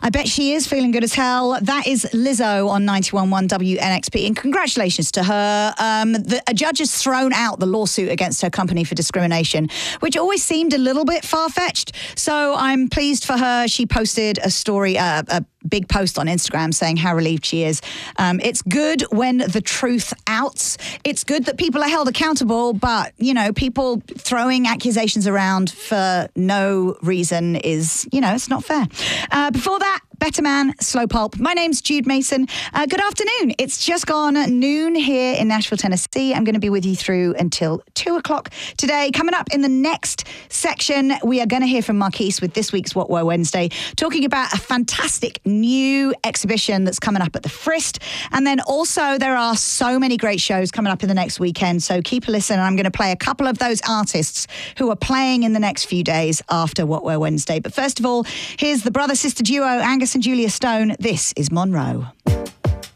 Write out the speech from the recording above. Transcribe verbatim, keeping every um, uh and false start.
I bet she is feeling good as hell. That is Lizzo on ninety-one point one W N X P, and congratulations to her. Um, the, a judge has thrown out the lawsuit against her company for discrimination, which always seemed a little bit far-fetched. So I'm pleased for her. She posted a story, uh, a big post on Instagram saying how relieved she is. Um, it's good when the truth outs. It's good that people are held accountable, but, you know, people throwing accusations around for no reason is, you know, it's not fair. Uh, before that, Better Man, Slow Pulp. My name's Jude Mason. Uh, good afternoon. It's just gone noon here in Nashville, Tennessee. I'm going to be with you through until two o'clock today. Coming up in the next section, we are going to hear from Marquise with this week's What Were Wednesday, talking about a fantastic new exhibition that's coming up at the Frist. And then also there are so many great shows coming up in the next weekend. So keep a listen. I'm going to play a couple of those artists who are playing in the next few days after What Were Wednesday. But first of all, here's the brother-sister duo, Angus and Julia Stone. This is Monroe.